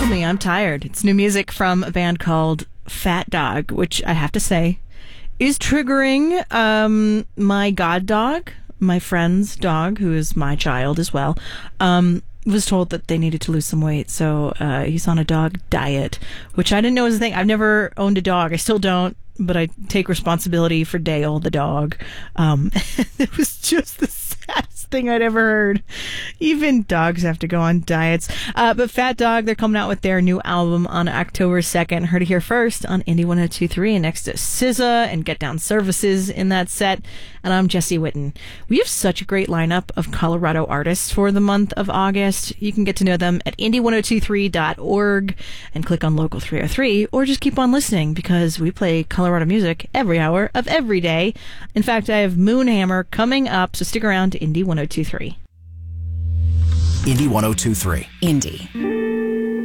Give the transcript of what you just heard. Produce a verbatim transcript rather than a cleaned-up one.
Me, I'm Tired. It's new music from a band called Fat Dog, which I have to say is triggering. Um, my god dog, my friend's dog, who is my child as well, um, was told that they needed to lose some weight, so uh, he's on a dog diet, which I didn't know was a thing. I've never owned a dog. I still don't, but I take responsibility for Dale, the dog. Um, it was just the saddest thing I'd ever heard. Even dogs have to go on diets. Uh, but Fat Dog, they're coming out with their new album on October second. Heard it here first on Indie one oh two point three, and next to S Z A and Get Down Services in that set. And I'm Jesse Witten. We have such a great lineup of Colorado artists for the month of August. You can get to know them at indie one oh two three dot org and click on Local three oh three, or just keep on listening because we play Colorado music every hour of every day. In fact, I have Moonhammer coming up, so stick around to Indie one oh two point three. Indie one oh two point three. Indie.